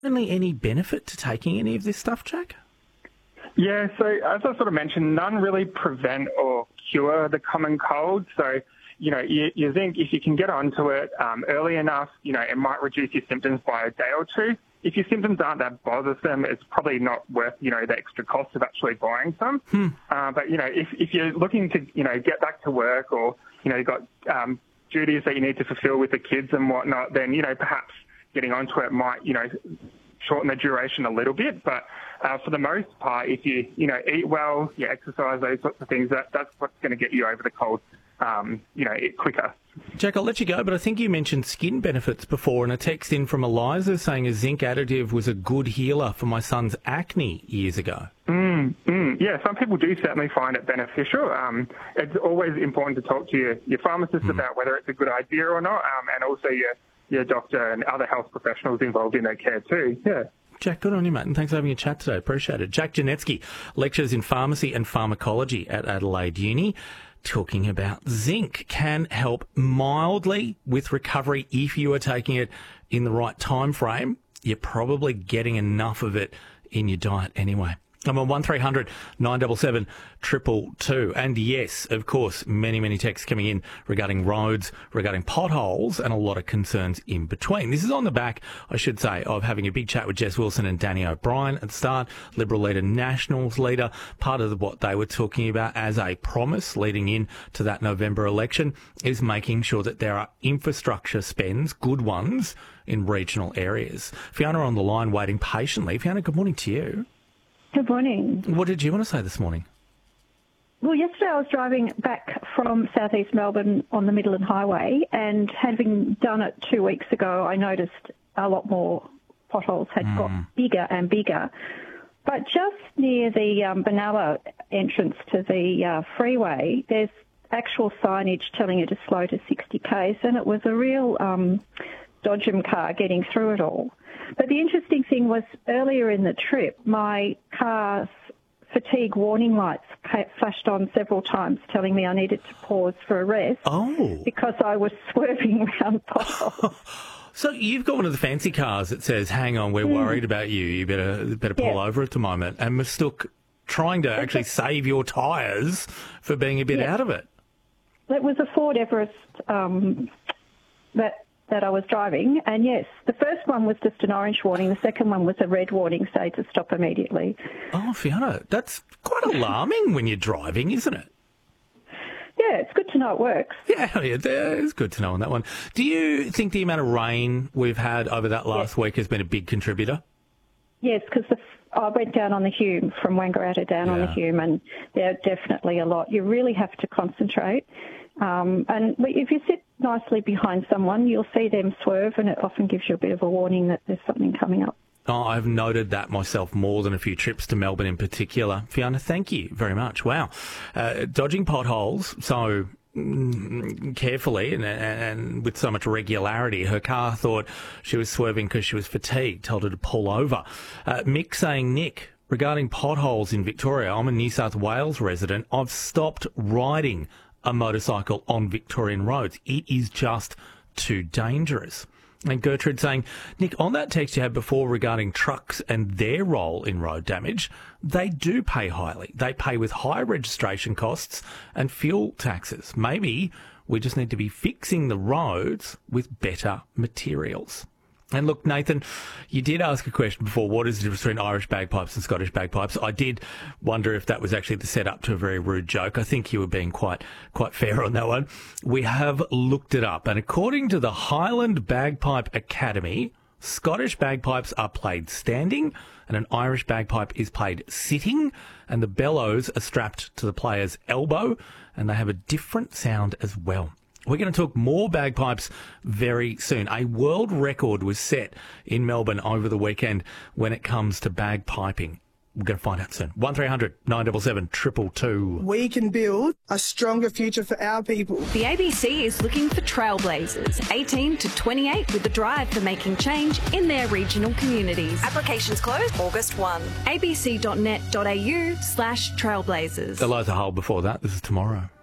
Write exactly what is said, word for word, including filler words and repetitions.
Only any benefit to taking any of this stuff, Jack? Yeah, so as I sort of mentioned, none really prevent or cure the common cold. So, you know, you, you think if you can get onto it um, early enough, you know, it might reduce your symptoms by a day or two. If your symptoms aren't that bothersome, it's probably not worth, you know, the extra cost of actually buying some. Hmm. Uh, but, you know, if, if you're looking to, you know, get back to work or, you know, you've got um, duties that you need to fulfill with the kids and whatnot, then, you know, perhaps getting onto it might, you know, shorten the duration a little bit. But uh, for the most part, if you, you know, eat well, you exercise, those sorts of things, that, that's what's going to get you over the cold, um, you know, quicker. Jack, I'll let you go, but I think you mentioned skin benefits before, and a text in from Eliza saying a zinc additive was a good healer for my son's acne years ago. Mm, mm, yeah, some people do certainly find it beneficial. Um, it's always important to talk to your, your pharmacist mm. about whether it's a good idea or not, um, and also your, your doctor and other health professionals involved in their care too. Yeah. Jack, good on you, mate, and thanks for having a chat today. Appreciate it. Jack Janetsky lectures in pharmacy and pharmacology at Adelaide Uni, talking about zinc can help mildly with recovery if you are taking it in the right time frame. You're probably getting enough of it in your diet anyway. I'm on one three hundred nine seven seven two two two. And yes, of course, many, many texts coming in regarding roads, regarding potholes, and a lot of concerns in between. This is on the back, I should say, of having a big chat with Jess Wilson and Danny O'Brien at the start, Liberal leader, Nationals leader. Part of what they were talking about as a promise leading in to that November election is making sure that there are infrastructure spends, good ones, in regional areas. Fiona on the line waiting patiently. Fiona, good morning to you. Good morning. What did you want to say this morning? Well, yesterday I was driving back from southeast Melbourne on the Midland Highway, and having done it two weeks ago, I noticed a lot more potholes had mm. got bigger and bigger. But just near the um, Benalla entrance to the uh, freeway, there's actual signage telling you to slow to sixty k's, and it was a real um, dodgem car getting through it all. But the interesting thing was earlier in the trip, my car's fatigue warning lights flashed on several times, telling me I needed to pause for a rest oh. because I was swerving around potholes. So you've got one of the fancy cars that says, hang on, we're mm. worried about you. You better better pull yeah. over at the moment. And mistook trying to actually save your tyres for being a bit yeah. out of it. It was a Ford Everest um, that... that I was driving, and yes, the first one was just an orange warning, the second one was a red warning, saying to stop immediately. Oh, Fiona, that's quite alarming when you're driving, isn't it? Yeah, it's good to know it works. Yeah, yeah, it's good to know on that one. Do you think the amount of rain we've had over that last yes. week has been a big contributor? Yes, because I went down on the Hume, from Wangaratta down yeah. on the Hume, and there are definitely a lot. You really have to concentrate. Um, and if you sit nicely behind someone, you'll see them swerve, and it often gives you a bit of a warning that there's something coming up. Oh, I've noted that myself more than a few trips to Melbourne in particular. Fiona, thank you very much. Wow. Uh, dodging potholes so mm, carefully and, and with so much regularity. Her car thought she was swerving because she was fatigued, told her to pull over. Uh, Mick saying, Nick, regarding potholes in Victoria, I'm a New South Wales resident. I've stopped riding a motorcycle on Victorian roads. It is just too dangerous. And Gertrude saying, Nick, on that text you had before regarding trucks and their role in road damage, they do pay highly. They pay with high registration costs and fuel taxes. Maybe we just need to be fixing the roads with better materials. And look, Nathan, you did ask a question before, what is the difference between Irish bagpipes and Scottish bagpipes? I did wonder if that was actually the setup to a very rude joke. I think you were being quite quite fair on that one. We have looked it up, and according to the Highland Bagpipe Academy, Scottish bagpipes are played standing and an Irish bagpipe is played sitting, and the bellows are strapped to the player's elbow, and they have a different sound as well. We're going to talk more bagpipes very soon. A world record was set in Melbourne over the weekend when it comes to bagpiping. We're going to find out soon. one three hundred nine seven seven two two two. We can build a stronger future for our people. The A B C is looking for trailblazers, eighteen to twenty-eight, with a drive for making change in their regional communities. Applications close August first. a b c dot net dot a u slash trailblazers. Eliza Hull before that. This is Tomorrow.